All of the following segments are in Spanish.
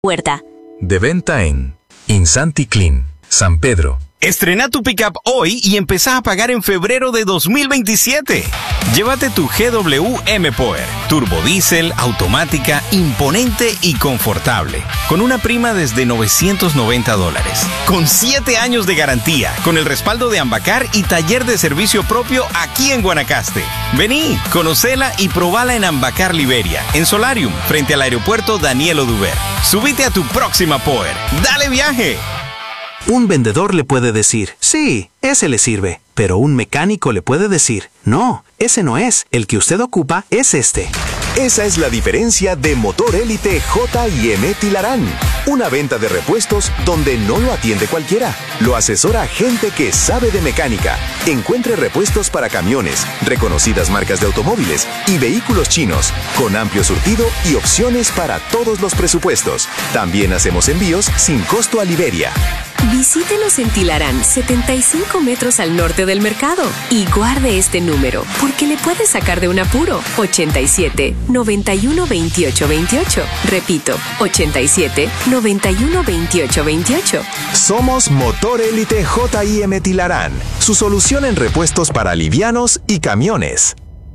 puerta. De venta en Insanti Clean, San Pedro. Estrena tu pickup hoy y empezá a pagar en febrero de 2027. Llévate tu GW M-Power, turbo diésel, automática, imponente y confortable, con una prima desde $990, con 7 años de garantía, con el respaldo de Ambacar y taller de servicio propio aquí en Guanacaste. Vení, conocela y probala en Ambacar Liberia, en Solarium, frente al aeropuerto Daniel Oduber. Subite a tu próxima Power. ¡Dale viaje! Un vendedor le puede decir, sí, ese le sirve. Pero un mecánico le puede decir, no, ese no es. El que usted ocupa es este. Esa es la diferencia de Motor Élite J&M Tilarán. Una venta de repuestos donde no lo atiende cualquiera. Lo asesora gente que sabe de mecánica. Encuentre repuestos para camiones, reconocidas marcas de automóviles y vehículos chinos, con amplio surtido y opciones para todos los presupuestos. También hacemos envíos sin costo a Liberia. Visítenos en Tilarán, 75 metros al norte del mercado. Y guarde este número, porque le puede sacar de un apuro. 87 91 28 28. Repito, 87 91 28 28. Somos Motor Élite J&M Tilarán, su solución en repuestos para livianos y camiones.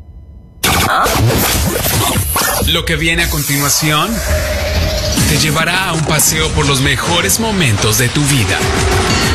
Lo que viene a continuación te llevará a un paseo por los mejores momentos de tu vida.